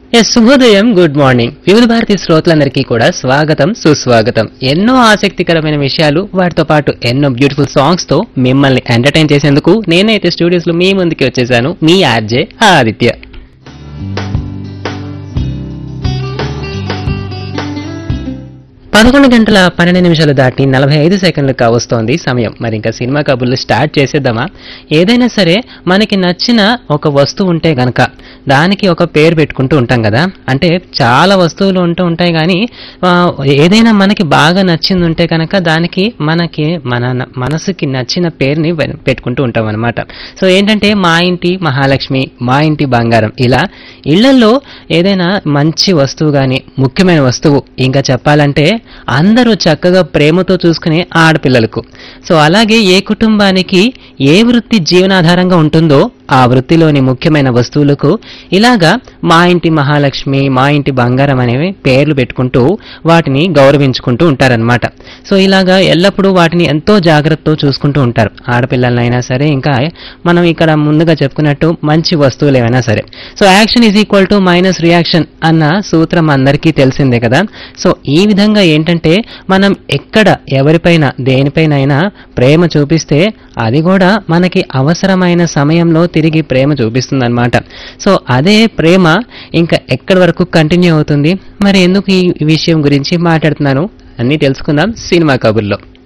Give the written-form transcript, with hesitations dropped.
Yes శుభోదయం, good morning. వివిధ భారతి శ్రోతలందరికీ కూడా స్వాగతం, సుస్వాగతం. ఎన్నో ఆసక్తికరమైన విషయాలు, వాటితో పాటు ఎన్నో బ్యూటిఫుల్ సాంగ్స్ తో మిమ్మల్ని ఎంటర్టైన్ చేసేందుకు నేనైతే స్టూడియోస్ లో మీ ముందుకి వచ్చేసాను, మీ ఆర్జే ఆదిత్య. 11 గంటల 12 నిమిషాలు దాటి 45 సెకండ్లు కావస్తోంది సమయం. మరి ఇంకా సినిమా కబుర్లు స్టార్ట్ చేసేద్దామా? ఏదైనా సరే మనకి నచ్చిన ఒక వస్తువు ఉంటే గనక దానికి ఒక పేరు పెట్టుకుంటూ ఉంటాం కదా. అంటే చాలా వస్తువులు ఉంటూ ఉంటాయి కానీ ఏదైనా మనకి బాగా నచ్చింది ఉంటే కనుక దానికి మన మనసుకి నచ్చిన పేరుని పెట్టుకుంటూ ఉంటాం అనమాట. సో ఏంటంటే మా ఇంటి మహాలక్ష్మి, మా ఇంటి బంగారం, ఇలా ఇళ్లలో ఏదైనా మంచి వస్తువు కానీ ముఖ్యమైన వస్తువు ఇంకా చెప్పాలంటే అందరూ చక్కగా ప్రేమతో చూసుకునే ఆడపిల్లలకు. సో అలాగే ఏ కుటుంబానికి ఏ వృత్తి జీవనాధారంగా ఉంటుందో ఆ వృత్తిలోని ముఖ్యమైన వస్తువులకు ఇలాగా మా ఇంటి మహాలక్ష్మి, మా ఇంటి బంగారం అనేవి పేర్లు పెట్టుకుంటూ వాటిని గౌరవించుకుంటూ ఉంటారనమాట. సో ఇలాగా ఎల్లప్పుడూ వాటిని ఎంతో జాగ్రత్తతో చూసుకుంటూ ఉంటారు, ఆడపిల్లలైనా సరే ఇంకా మనం ఇక్కడ ముందుగా చెప్పుకున్నట్టు మంచి వస్తువులు ఏమైనా సరే. So action is equal to minus reaction అన్న సూత్రం అందరికీ తెలిసిందే కదా. సో ఈ విధంగా ఏంటంటే మనం ఎక్కడ ఎవరిపైన దేనిపైనైనా ప్రేమ చూపిస్తే అది కూడా మనకి అవసరమైన సమయంలో తిరిగి ప్రేమ చూపిస్తుందన్నమాట. సో అదే ప్రేమ ఇంకా ఎక్కడి వరకు కంటిన్యూ అవుతుంది. మరి ఎందుకు ఈ విషయం గురించి మాట్లాడుతున్నాను అన్నీ తెలుసుకుందాం సినిమా కబుర్లో.